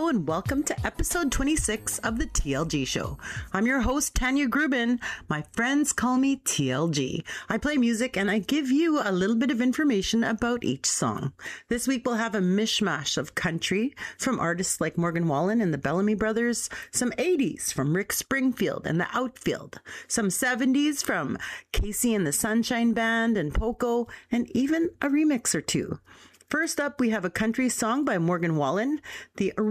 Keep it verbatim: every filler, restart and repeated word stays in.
Hello and welcome to episode twenty-six of the T L G Show. I'm your host, Tanya Grubin. My friends call me T L G. I play music and I give you a little bit of information about each song. This week we'll have a mishmash of country from artists like Morgan Wallen and the Bellamy Brothers, some eighties from Rick Springfield and the Outfield, some seventies from Casey and the Sunshine Band and Poco, and even a remix or two. First up, we have a country song by Morgan Wallen. The